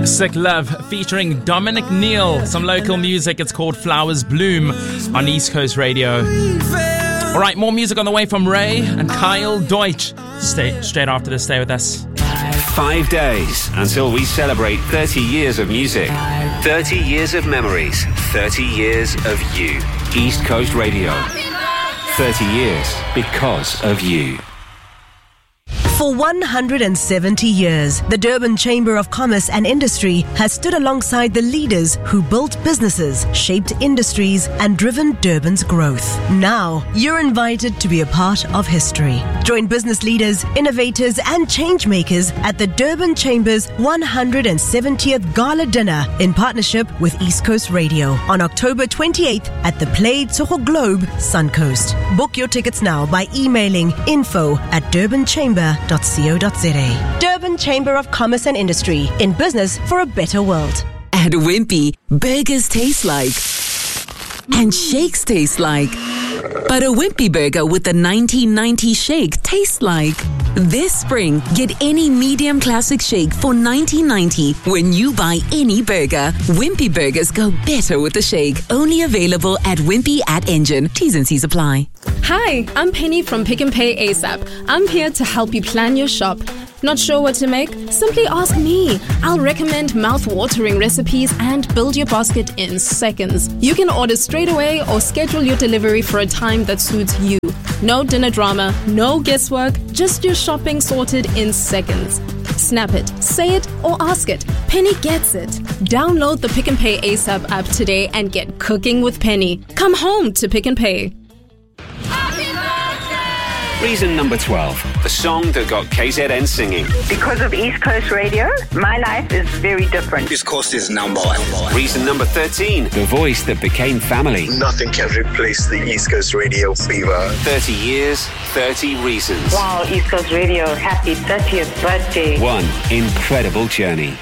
Sick Love featuring Dominic Neal. Some local music. It's called Flowers Bloom on East Coast Radio. All right, more music on the way from Ray and Kyle Deutsch. Stay straight after this. Stay with us. 5 days until we celebrate 30 years of music, 30 years of memories, 30 years of you. East Coast Radio. 30 years because of you. For 170 years, the Durban Chamber of Commerce and Industry has stood alongside the leaders who built businesses, shaped industries, and driven Durban's growth. Now, you're invited to be a part of history. Join business leaders, innovators, and change makers at the Durban Chamber's 170th Gala Dinner in partnership with East Coast Radio on October 28th at the Play Tsogo Globe, Suncoast. Book your tickets now by emailing info@durbanchamber.co.za. Durban Chamber of Commerce and Industry, in business for a better world. At Wimpy, burgers taste like and shakes taste like. But a Wimpy burger with the 1990 shake tastes like. This spring, get any medium classic shake for $19.90 when you buy any burger. Wimpy burgers go better with the shake. Only available at Wimpy at Engine. T's and C's apply. Hi, I'm Penny from Pick n Pay ASAP. I'm here to help you plan your shop. Not sure what to make? Simply ask me. I'll recommend mouth-watering recipes and build your basket in seconds. You can order straight away or schedule your delivery for a time that suits you. No dinner drama, no guesswork, just your shopping sorted in seconds. Snap it, say it, or ask it. Penny gets it. Download the Pick n Pay ASAP app today and get cooking with Penny. Come home to Pick n Pay. Reason number 12, the song that got KZN singing. Because of East Coast Radio, my life is very different. East Coast is number one. Reason number 13, the voice that became family. Nothing can replace the East Coast Radio fever. 30 years, 30 reasons. Wow, East Coast Radio, happy 30th birthday. One incredible journey.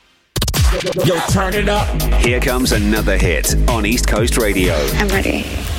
Yo, turn it up. Here comes another hit on East Coast Radio. I'm ready.